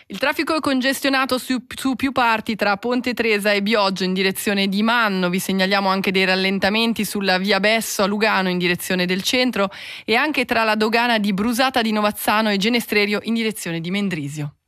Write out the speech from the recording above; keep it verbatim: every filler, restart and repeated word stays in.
Il traffico è congestionato su, su più parti tra Ponte Tresa e Bioggio in direzione di Manno. Vi segnaliamo anche dei rallentamenti sulla via Besso a Lugano in direzione del centro e anche tra la dogana di Brusata di Novazzano e Genestrerio in direzione di Mendrisio.